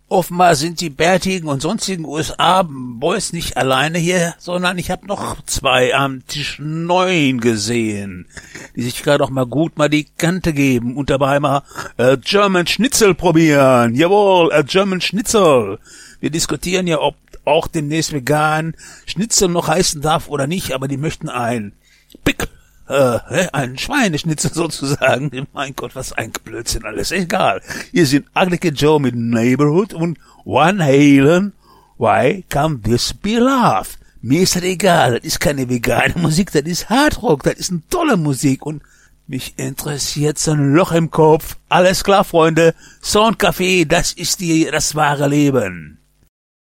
Offenbar sind die bärtigen und sonstigen USA-Boys nicht alleine hier, sondern ich habe noch 2 am Tisch 9 gesehen, die sich gerade auch mal die Kante geben und dabei mal German Schnitzel probieren. Jawohl, German Schnitzel. Wir diskutieren ja, ob auch demnächst vegan Schnitzel noch heißen darf oder nicht, aber die möchten ein Schweineschnitzel sozusagen. Mein Gott, was ein Blödsinn alles. Egal. Hier sind Ugly Kid Joe mit Neighborhood und Van Halen. Why can't this be love? Mir ist das egal. Das ist keine vegane Musik. Das ist Hardrock. Das ist eine tolle Musik. Und mich interessiert so ein Loch im Kopf. Alles klar, Freunde. Soundcafé, das ist das wahre Leben.